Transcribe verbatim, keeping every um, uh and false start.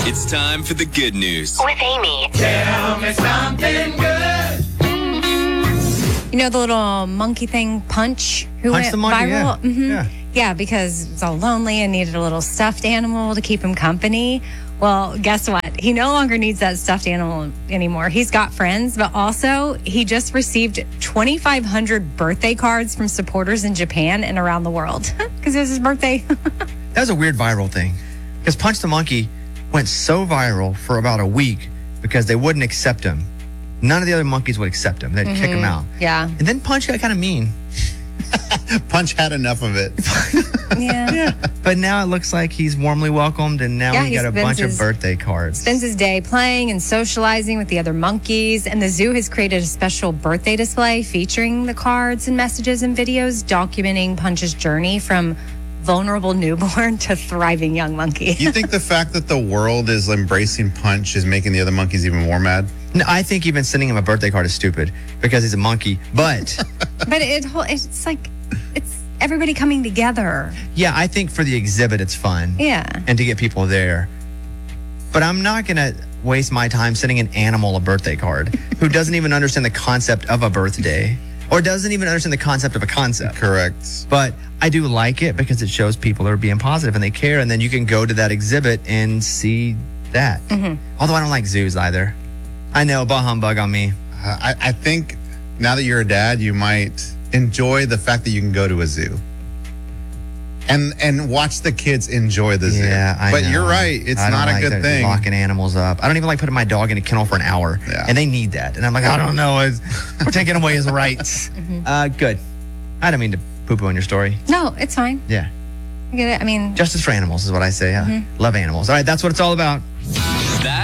It's time for the good news with Amy. Tell me something good. You know the little monkey thing, Punch, who Punch went the monkey, viral? yeah. Mm-hmm. Yeah. Yeah, because he was all lonely and needed a little stuffed animal to keep him company. Well, guess what? He no longer needs that stuffed animal anymore. He's got friends, but also he just received twenty-five hundred birthday cards from supporters in Japan and around the world because it was his birthday. That was a weird viral thing. Because Punch the Monkey went so viral for about a week because they wouldn't accept him. None of the other monkeys would accept him. They'd mm-hmm. kick him out. Yeah. And then Punch got kind of mean. Punch had enough of it. Yeah. Yeah. But now it looks like he's warmly welcomed, and now yeah, he got a bunch his, of birthday cards. Spends his day playing and socializing with the other monkeys, and the zoo has created a special birthday display featuring the cards and messages and videos documenting Punch's journey from vulnerable newborn to thriving young monkey. You think the fact that the world is embracing Punch is making the other monkeys even more mad? No, I think even sending him a birthday card is stupid because he's a monkey. But but it it's like it's everybody coming together. Yeah, I think for the exhibit it's fun. Yeah. And to get people there. But I'm not going to waste my time sending an animal a birthday card who doesn't even understand the concept of a birthday or doesn't even understand the concept of a concept. Correct. But I do like it because it shows people are being positive and they care, and then you can go to that exhibit and see that. Mm-hmm. Although I don't like zoos either. I know, bah humbug on me. Uh, I, I think now that you're a dad, you might enjoy the fact that you can go to a zoo and and watch the kids enjoy the zoo. Yeah, I but know. you're right; it's I don't not a like good that thing. Locking animals up. I don't even like putting my dog in a kennel for an hour, yeah. and they need that. And I'm like, I don't know, it's, we're taking away his rights. Mm-hmm. Uh, good. I don't mean to poo-poo on your story. No, it's fine. Yeah, I get it. I mean, justice for animals is what I say. Yeah. Mm-hmm. Love animals. All right, that's what it's all about.